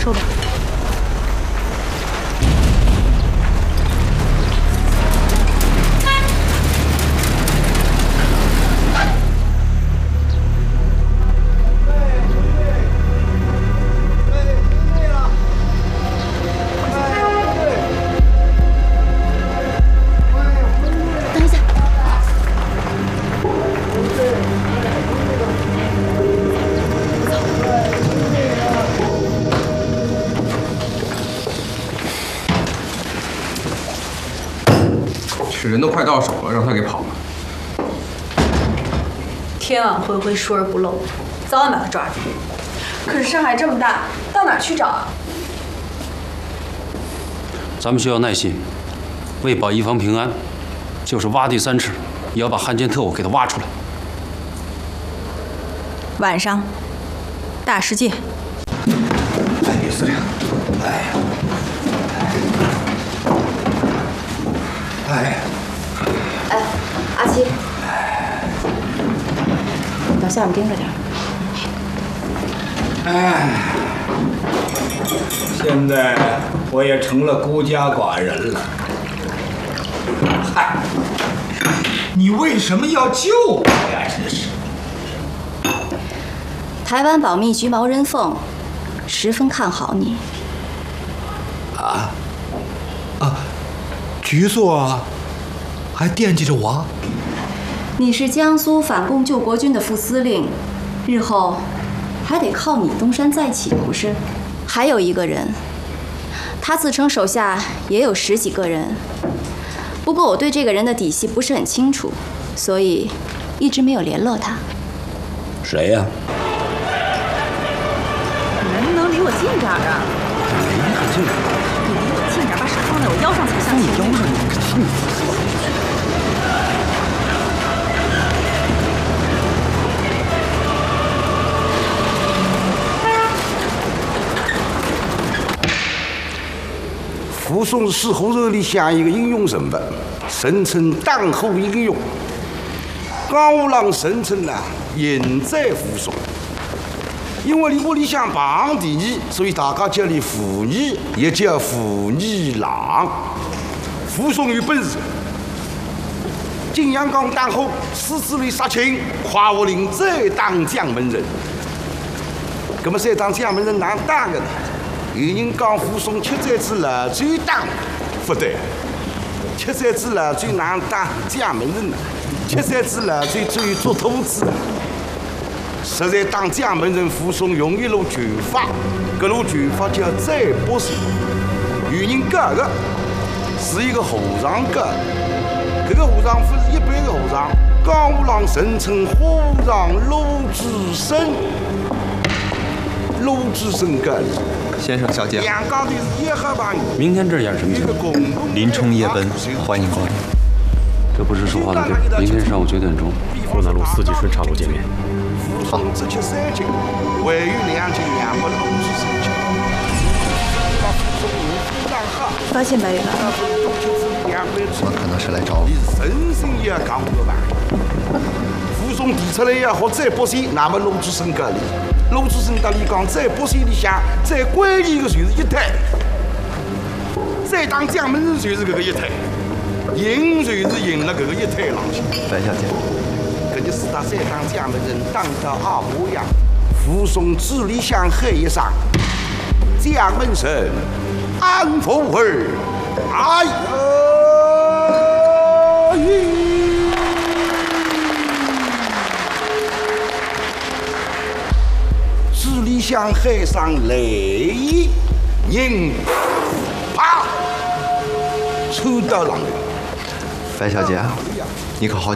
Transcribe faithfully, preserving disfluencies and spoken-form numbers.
收吧。 等一下。 这人都快到手了，让他给跑了。 天网恢恢，疏而不漏，早晚把他抓住。可是上海这么大，到哪儿去找啊？ 咱们需要耐心，为保一方平安，就是挖地三尺，也要把汉奸特务给他挖出来。 晚上，大世界。 哎，李司令，哎，哎。 哎，阿七，到下面盯着点。 哎，现在我也成了孤家寡人了。嗨，你为什么要救我呀？真是。 台湾保密局毛人凤十分看好你。 啊啊，局座还惦记着我。 你是江苏反共救国军的副司令，日后还得靠你东山再起，不是？还有一个人，他自称手下也有十几个人，不过我对这个人的底细不是很清楚，所以一直没有联络他。 谁呀？ 你能不能离我近点儿啊？ 离你很近。 你离我近点儿，把手放在我腰上才像。 你腰上，你可听你。 傅松是事后热里向一个英雄人物，声称党后英雄。江湖郎声称呢，严在傅松。因为你屋里向排第二，所以大家叫你傅二，也叫傅二郎。傅松有本事，景阳冈党后狮子里杀青，夸我领再当将门人。那么再当将门人哪当的呢？ 有人讲傅松七载之内最当，不对，七载之内最难当将门人，七载之内最最做兔子。实在当将门人，傅松用一路拳法，这路拳法叫再不是。有人讲的是一个和尚讲的，这个和尚不是一般的和尚，江湖郎声称和尚鲁智深，鲁智深讲的。 先生、小姐， 明天这儿演什么节目？ 林冲夜奔，欢迎光临。 这不是说话的地儿。明天上午九点钟， 湖南路四季春茶楼见面。 好。 发现白玉兰了。 我可能是来找我。 人生也要讲不完。傅松提出来要学再不行，那么鲁智深搿里。 鲁智深搭里讲，在北水里向最关键的就是一腿，再当将门人就是这个一腿，赢就是赢了这个一腿上去。 白小姐， 搿就使他再当将门人当到二模样。傅松字里向黑一声，将门神安福儿，哎呀！ 字里向海上雷人啪抽到浪头。 白小姐，你可好？